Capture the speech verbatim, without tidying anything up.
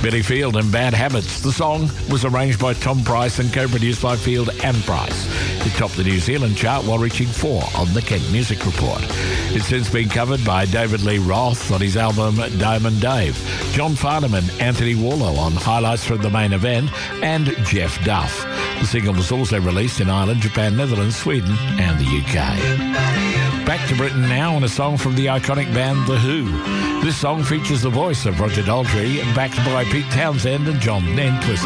Billy Field and Bad Habits. The song was arranged by Tom Price and co-produced by Field and Price. It topped the New Zealand chart while reaching four on the Kent Music Report. It's since been covered by David Lee Roth on his album Diamond Dave, John Farnham and Anthony Warlow on Highlights from the Main Event, and Jeff Duff. The single was also released in Ireland, Japan, Netherlands, Sweden and the U K. Back to Britain now on a song from the iconic band The Who. This song features the voice of Roger Daltrey, backed by Pete Townsend and John Entwistle.